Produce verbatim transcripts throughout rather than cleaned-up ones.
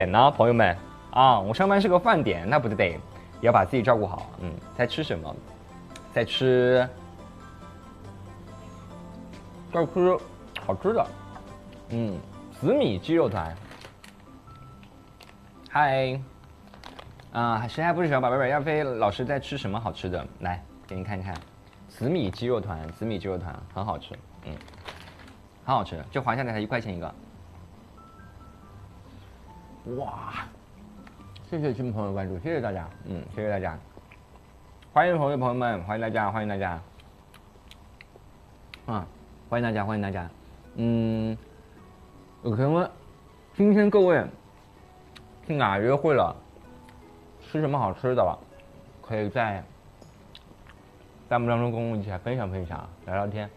点呢，朋友们啊，我上班是个饭点，那不得也要把自己照顾好。嗯，在吃什么？在吃，在吃好吃的。嗯，紫米鸡肉团。嗨，啊，谁还不是小宝贝儿？亚飞老师在吃什么好吃的？来，给你看看，紫米鸡肉团，紫米鸡肉团很好吃，嗯，很好吃，就华夏的才一块钱一个。哇！谢谢新朋友关注，谢谢大家，嗯，谢谢大家，欢迎朋友朋友们，欢迎大家，欢迎大家，啊，欢迎大家，欢迎大家，嗯，有可能问，今天各位去哪约会了？吃什么好吃的了？可以在弹幕当中跟我一起来分享分享，聊聊天。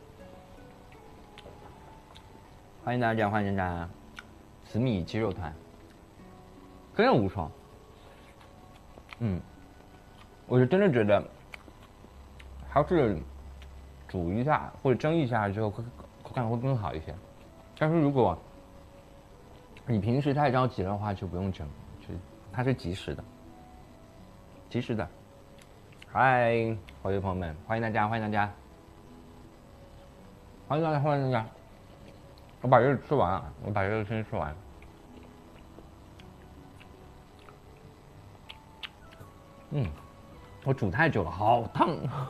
欢迎大家，欢迎大家，紫米鸡肉团，真的无双。嗯，我是真的觉得，还是煮一下或者蒸一下之后，口口感会更好一些。但是如果你平时太着急的话，就不用蒸，就它是即食的，即食的。嗨，各位朋友们，欢迎大家，欢迎大家，欢迎大家，欢迎大家。我把这个吃完啊，我把这个先吃完。嗯，我煮太久了，好烫，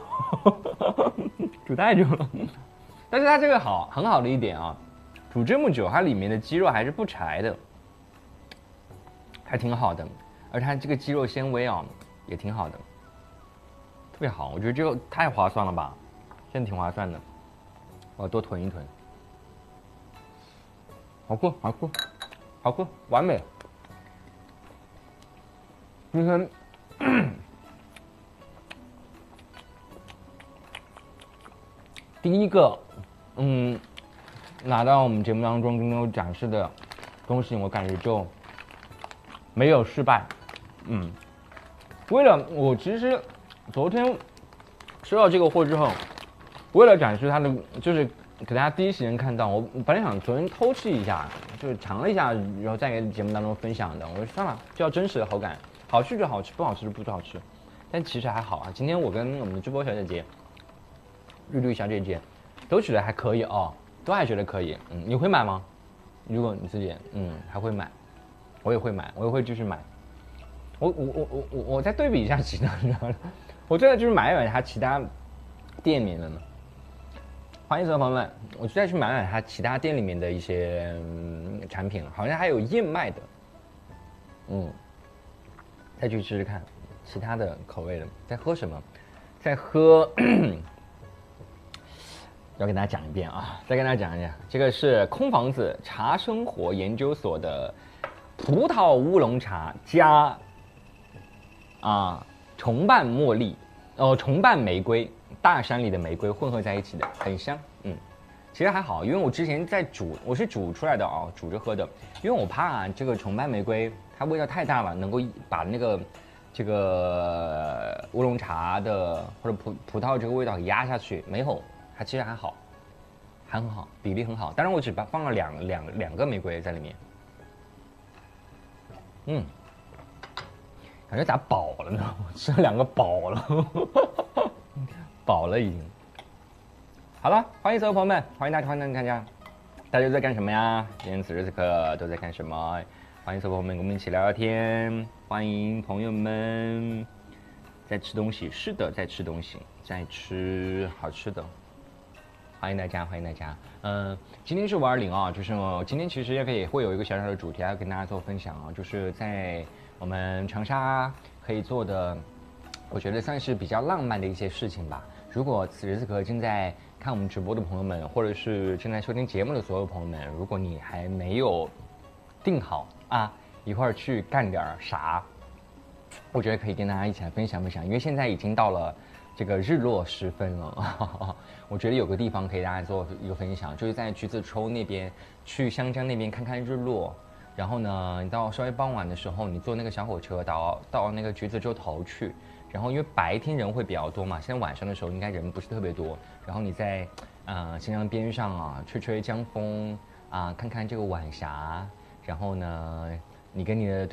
煮太久了。但是它这个好很好的一点啊，煮这么久，它里面的鸡肉还是不柴的，还挺好的。而它这个鸡肉纤维啊，也挺好的，特别好。我觉得这个太划算了吧，真的挺划算的。我要多囤一囤。好喝，好喝，好喝，完美。今天。第一个，嗯，拿到我们节目当中跟我展示的东西，我感觉就没有失败。嗯，为了我其实昨天收到这个货之后，为了展示它的，就是给大家第一时间看到，我本来想昨天偷吃一下，就是尝了一下，然后再给节目当中分享的。我说算了，就要真实的口感，好吃就好吃，不好吃就不好吃。但其实还好啊。今天我跟我们的直播小姐姐。绿绿小姐姐都觉得还可以哦，都还觉得可以。嗯，你会买吗？如果你自己嗯还会买，我也会买，我也会继续买。我我我我我我再对比一下其他的，我真的就是买一买它其他店里面的呢。欢迎所有朋友们，我就再去买买它其他店里面的一些、嗯、产品，好像还有燕麦的，嗯，再去试试看其他的口味的。在喝什么？在喝。要跟大家讲一遍啊，再跟大家讲一讲，这个是空房子茶生活研究所的葡萄乌龙茶加啊重瓣茉莉，哦重瓣玫瑰，大山里的玫瑰混合在一起的，很香。嗯，其实还好，因为我之前在煮，我是煮出来的啊，煮着喝的，因为我怕这个重瓣玫瑰它味道太大了，能够把那个这个乌龙茶的或者葡葡萄这个味道给压下去，没有。它其实还好，还很好，比例很好。当然我只把放了两两两个玫瑰在里面。嗯，感觉咋饱了呢？我吃了两个饱了，饱了已经。好了，欢迎所有朋友们，欢迎大家，欢迎大家，大家都在干什么呀？今天此时此刻都在干什么？欢迎所有朋友们跟我们一起聊聊天。欢迎朋友们在吃东西，是的，在吃东西，在吃好吃的。欢迎大家，欢迎大家。嗯、呃，今天是五二零啊，就是今天其实也可以会有一个小小的主题要跟大家做分享啊，就是在我们长沙可以做的，我觉得算是比较浪漫的一些事情吧。如果此时此刻正在看我们直播的朋友们，或者是正在收听节目的所有朋友们，如果你还没有定好啊，一会儿去干点啥，我觉得可以跟大家一起来分享分享，因为现在已经到了。这个日落时分了，我觉得有个地方可以大家做一个分享，就是在橘子洲那边，去湘江那边看看日落。然后呢，你到稍微傍晚的时候，你坐那个小火车到到那个橘子洲头去。然后因为白天人会比较多嘛，现在晚上的时候应该人不是特别多。然后你在呃湘江边上啊，吹吹江风啊，看看这个晚霞，然后呢你跟你的